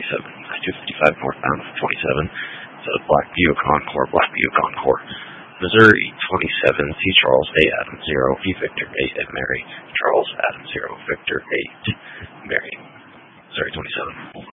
27, I-255 northbound 27, so Black Butte Encore, Black Butte Encore. Missouri 27, C. Charles, A. Adam 0, V. Victor 8, and Mary Charles Adam 0, Victor 8, Mary. Missouri 27.